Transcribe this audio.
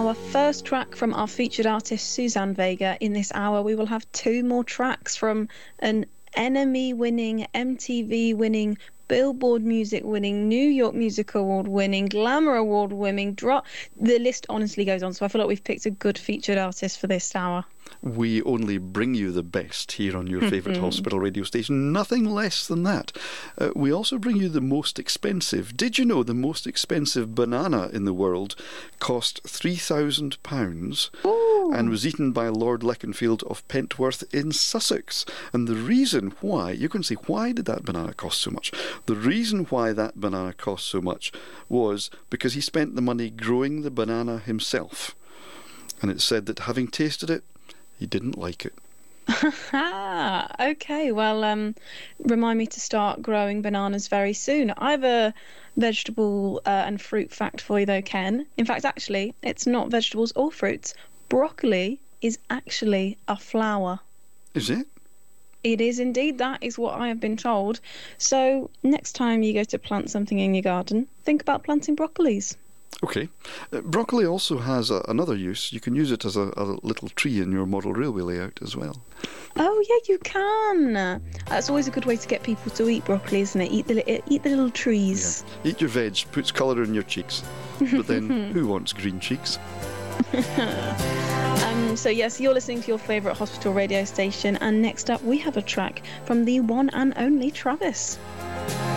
our first track from our featured artist, Suzanne Vega. In this hour, we will have 2 more tracks from an NME-winning, MTV-winning, Billboard Music-winning, New York Music Award-winning, Glamour Award-winning. The list honestly goes on, so I feel like we've picked a good featured artist for this hour. We only bring you the best here on your favourite hospital radio station. Nothing less than that. We also bring you the most expensive. Did you know the most expensive banana in the world cost £3,000 and was eaten by Lord Leconfield of Pentworth in Sussex? And the reason why, you can say, why did that banana cost so much? The reason why that banana cost so much was because he spent the money growing the banana himself. And it's said that having tasted it, he didn't like it. Okay, well, remind me to start growing bananas very soon. I have a vegetable and fruit fact for you, though, Ken. In fact, actually, it's not vegetables or fruits. Broccoli is actually a flower. Is it? It is indeed. That is what I have been told. So next time you go to plant something in your garden, think about planting broccolis. Okay. Broccoli also has another use. You can use it as a little tree in your model railway layout as well. Oh, yeah, you can. That's always a good way to get people to eat broccoli, isn't it? Eat the little trees. Yeah. Eat your veg, puts colour in your cheeks. But then, who wants green cheeks? So yes, you're listening to your favourite hospital radio station, and next up we have a track from the one and only Travis.